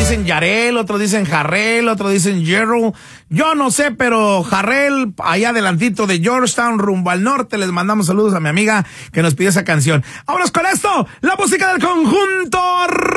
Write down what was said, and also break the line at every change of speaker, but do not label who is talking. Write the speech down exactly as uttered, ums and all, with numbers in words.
dicen Yarel, otros dicen Jarrell, otros dicen Gerald. Yo no sé, pero Jarrell, allá adelantito de Georgetown, rumbo al norte, les mandamos saludos a mi amiga que nos pidió esa canción. Vámonos con esto, la música del conjunto